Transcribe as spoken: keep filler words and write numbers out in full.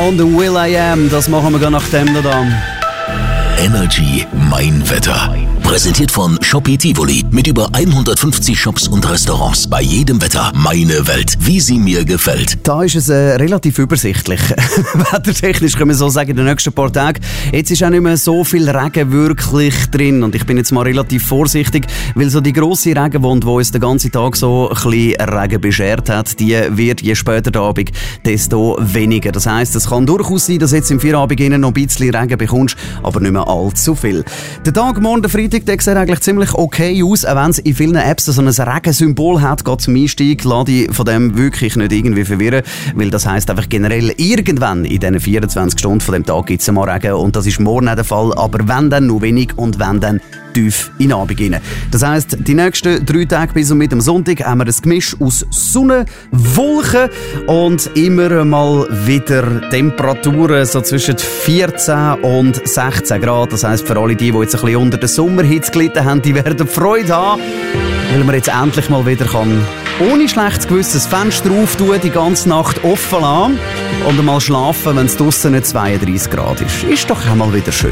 und Will I Am, das machen wir nach dem da. Energy Mein Wetter. Präsentiert von Shopee Tivoli mit über hundertfünfzig Shops und Restaurants. Bei jedem Wetter meine Welt, wie sie mir gefällt. Da ist es äh, relativ übersichtlich. Wettertechnisch können wir so sagen, in den nächsten paar Tagen. Jetzt ist auch nicht mehr so viel Regen wirklich drin. Und ich bin jetzt mal relativ vorsichtig, weil so die grosse Regenwand, die uns den ganzen Tag so ein bisschen Regen beschert hat, die wird je später der Abend, desto weniger. Das heisst, es kann durchaus sein, dass jetzt im Feierabend noch ein bisschen Regen bekommst, aber nicht mehr allzu viel. Der Tag morgen, der Freitag, der sieht eigentlich ziemlich okay aus, auch wenn es in vielen Apps so ein Regensymbol hat, geht zum Einstieg, lasse ich von dem wirklich nicht irgendwie verwirren, weil das heisst einfach generell, irgendwann in diesen vierundzwanzig Stunden von dem Tag gibt es mal Regen und das ist morgen auch der Fall, aber wenn dann nur wenig und wenn dann tief in den Abend rein. Das heisst, die nächsten drei Tage bis und mit dem Sonntag haben wir ein Gemisch aus Sonne, Wolken und immer mal wieder Temperaturen so zwischen vierzehn und sechzehn Grad. Das heisst, für alle die, die jetzt ein bisschen unter der Sommerhitze gelitten haben, die werden Freude haben, weil man jetzt endlich mal wieder kann ohne schlechtes Gewissen das Fenster auftun, die ganze Nacht offen lassen und einmal schlafen, wenn es draussen nicht zweiunddreißig Grad ist. Ist doch einmal wieder schön.